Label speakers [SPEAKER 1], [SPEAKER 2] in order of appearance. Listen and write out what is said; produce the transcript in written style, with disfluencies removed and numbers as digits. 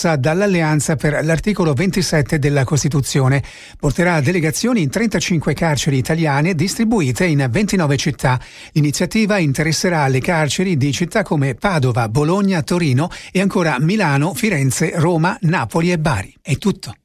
[SPEAKER 1] promossa dall'Alleanza per l'articolo 27 della Costituzione. Porterà delegazioni in 35 carceri italiane distribuite in 29 città. L'iniziativa interesserà le carceri di città come Padova, Bologna, Torino e ancora Milano, Firenze, Roma, Napoli e Bari. È tutto.